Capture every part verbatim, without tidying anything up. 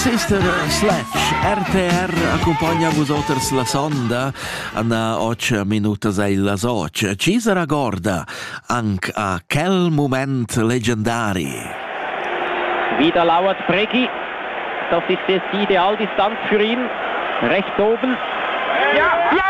Sister Sledge, R T R accompagna vos oters la sonda a otto minuti e las otto. Ci si ragorda anche a quel moment leggendari. Wieder lauert Bregi. Das ist jetzt die Idealdistanz für ihn. Rechts oben. Ja! Ja!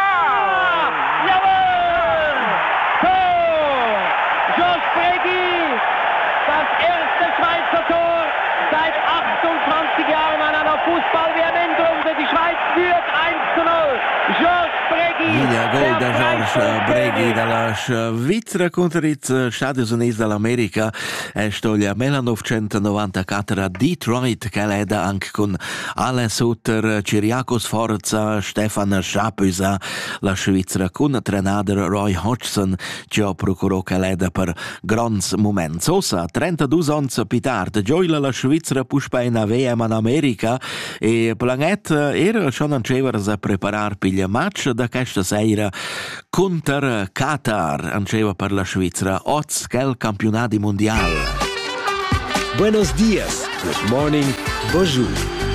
Jawohl! Tor! Josh Bregi! Das erste Schweizer Tor seit achtundzwanzig Jahren an einer Fußball-W M Endrunde. Die Schweiz führt eins zu null. Josh Bregi! Il gol da George Bregi dalla Svizzera contro gli Stati Uniti dell'America è stoglia millenovecentonovantaquattro a Detroit, che leda anche con Ale Sutter, Ciriakos Forza, Stefan Schapuisa, la Svizzera con trenader Roy Hodgson, che ha procurato che leda per grans moments. Ossa, trentadue anni più tardi, gioia la Svizzera puspa in V M in America e Planet era schon ancevers a preparar per il match da questa sera contro Qatar, anceva per la Svizzera, oz quel campionato mondiale. Buenos dias, good morning, bonjour.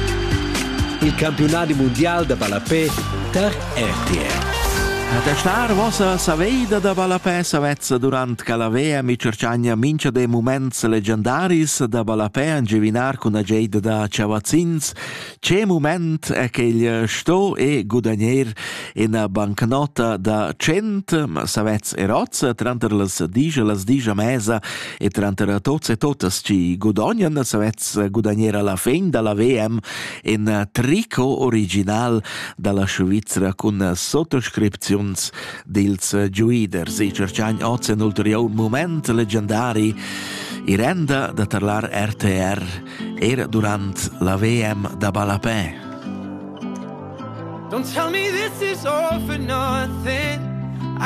Il campionato mondiale da Balapé per R T R. Da star vossa saveida da Balapé savezza durant che la V M i cerciagna mince dei moments leggendaris da Balapé angevinar con a geida da Chavazins. C'è moment è che il sto e gudanier in a bancnota da cent savezza e rozza tranter las digia las digia mesa e tranter tots e totes ci gudognan savezza gudanier alla fin dalla V M in trico original dalla Svizzera con sottoscrizione dils giuiders e cerciagn oz un ulterior moment leggendari i renda da tarlar R T R era durant la V M da Balapé. Don't tell me this is over.